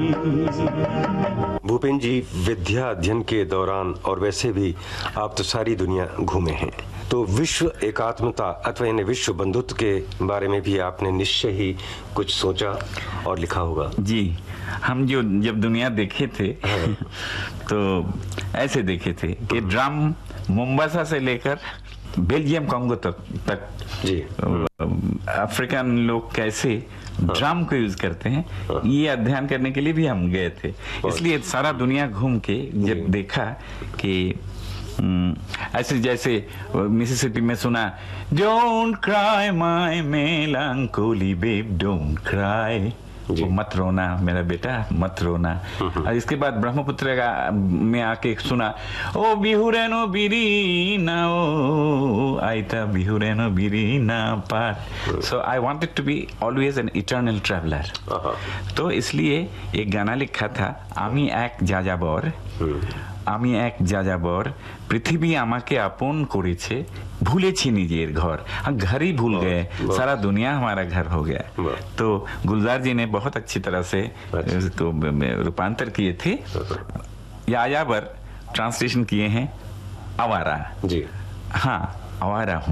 भूपेन जी, विद्या अध्ययन के दौरान और वैसे भी आप तो सारी दुनिया घूमे हैं, तो विश्व एकात्मता अथवा यानी विश्व बंधुत्व के बारे में भी आपने निश्चय ही कुछ सोचा और लिखा होगा। जी, हम जब दुनिया देखे थे तो ऐसे देखे थे कि ड्रम मोम्बासा से लेकर बेल्जियम कांगो तक जी अफ्रीकन लोग कैसे ड्रम को यूज करते हैं, ये अध्ययन करने के लिए भी हम गए थे। इसलिए सारा दुनिया घूम के जब देखा कि ऐसे जैसे मिसिसिपी में सुना, don't cry my मेलांकोली babe, don't cry, मत रोना मेरा बेटा, मत रोना। और इसके बाद ब्रह्मपुत्र में आके सुना, ओ बिहुरेनो बिरीना, ओ आइता बिहुरेनो बिरीना पाट। सो I wanted to be always an eternal traveller. तो इसलिए एक गाना लिखा था, आमी एक जाजाबर, আমি এক যাযাবর, পৃথিবী আমাকে আপন করেছে, भूलेছি নিজের घर। हाँ, घर ही भूल गए, सारा दुनिया हमारा घर हो गया। तो गुलजार जी ने बहुत अच्छी तरह से इसको रूपांतर किए थे। यायाबर ट्रांसलेशन किए हैं आवारा। जी हाँ, आवारा हूँ।